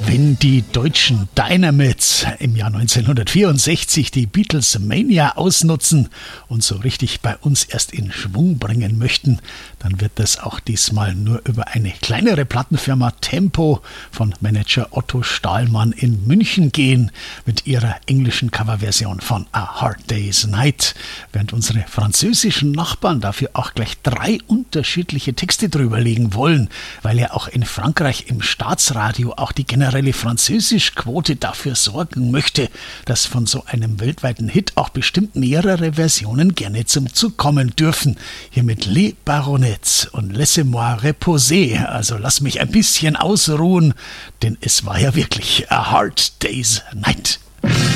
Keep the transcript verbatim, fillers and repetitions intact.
Wenn die deutschen Dynamites im Jahr neunzehnhundertvierundsechzig die Beatles-Mania ausnutzen und so richtig bei uns erst in Schwung bringen möchten, dann wird das auch diesmal nur über eine kleinere Plattenfirma Tempo von Manager Otto Stahlmann in München gehen mit ihrer englischen Coverversion von A Hard Day's Night, während unsere französischen Nachbarn dafür auch gleich drei unterschiedliche Texte drüberlegen wollen, weil ja auch in Frankreich im Staatsradio auch die generelle Französischquote dafür sorgen möchte, dass von so einem weltweiten Hit auch bestimmt mehrere Versionen gerne zum Zug kommen dürfen. Hier mit Les Baronettes und Laissez-moi reposer, also lass mich ein bisschen ausruhen, denn es war ja wirklich A Hard Day's Night.